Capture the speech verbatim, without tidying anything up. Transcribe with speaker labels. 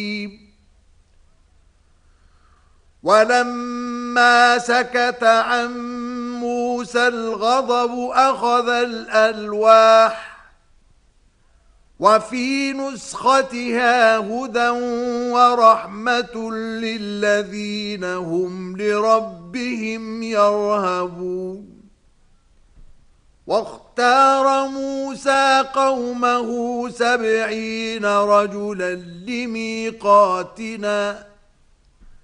Speaker 1: ولما سكت عن موسى الغضب أخذ الألواح وفي نسختها هدى ورحمة للذين هم لربهم يرهبون واختار موسى قومه سبعين رجلا لميقاتنا